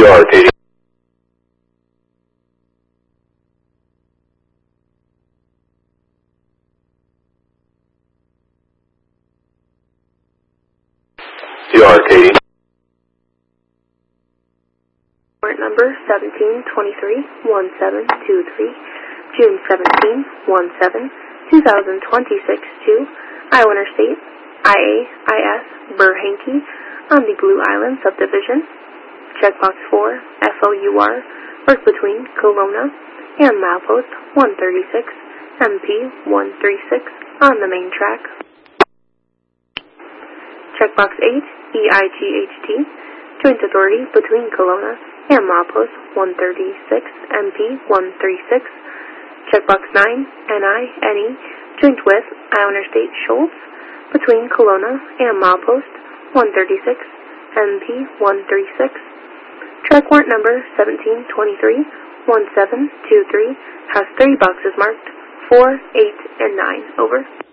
You are, Katie. You are, Katie. Warrant number 1723-1723, June 17-17, 2026 to Iowa Interstate IAIS Burhanke on the Blue Island Subdivision. Checkbox 4, FOUR, work between Kelowna and milepost 136, MP 136 on the main track. Checkbox 8, EIGHT, joint authority between Kelowna and milepost 136, MP 136. Checkbox 9, NI-NE, joint with Iowa Interstate Schultz between Kelowna and milepost 136, MP 136. Track warrant number 1723-1723 has 3 boxes marked 4, 8, and 9. Over.